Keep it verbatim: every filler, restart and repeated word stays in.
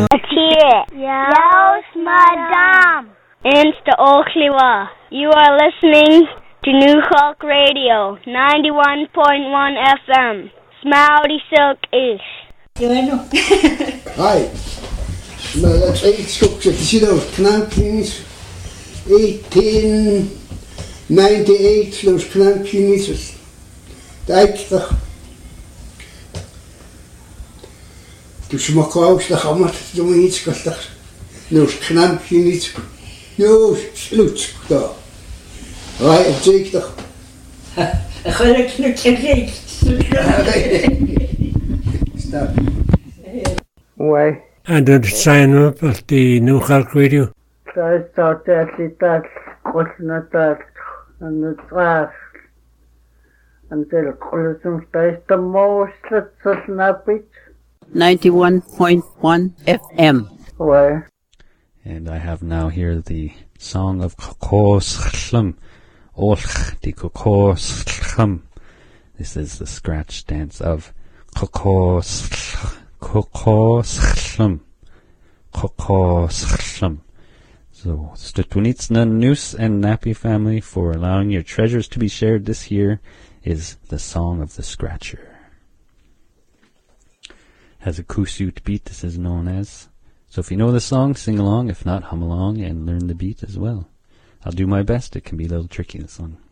Cheer. Yes, madam. Insta Oaklewa. You are listening to New Hawk Radio, ninety-one point one F M. Smouty Silk Ish. Bueno. Hi. Well, that's eight scoops at the Sido Knampkins. eighteen ninety-eight, those Knampkins. Dijkdag. Dus maar klaus de hammer, doen iets kostig. Those Knampkins. No, sluts daar. Right, dijkdag. Gelukkig gekriegt. Stop. Why? And then sign up at the New Hawk Radio. I started at that, Kosna that, and the trash. Until Colosum stays the most, let's snap it. ninety-one point one F M. Why? And I have now here the song of Kokos Chlum. Olch di Kokos Chlum. This is the scratch dance of Kokos Kokos Chlum. Kokos Chlum. So, Stutwinitsna Noose and Nappy family for allowing your treasures to be shared this year is the Song of the Scratcher. Has a kusut beat, this is known as. So if you know the song, sing along. If not, hum along and learn the beat as well. I'll do my best. It can be a little tricky, the song.